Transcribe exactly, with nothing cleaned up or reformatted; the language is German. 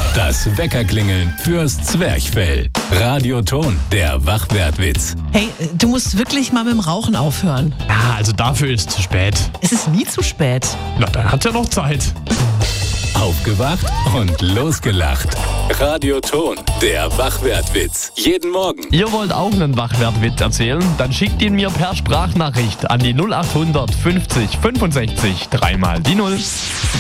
Das Weckerklingeln fürs Zwerchfell. Radioton, der Wachwertwitz. Hey, du musst wirklich mal mit dem Rauchen aufhören. Ja, also dafür ist es zu spät. Es ist nie zu spät. Na, dann hat ja noch Zeit. Aufgewacht und losgelacht. Radioton, der Wachwertwitz. Jeden Morgen. Ihr wollt auch einen Wachwertwitz erzählen? Dann schickt ihn mir per Sprachnachricht an die null acht hundert fünfzig fünfundsechzig dreimal die null.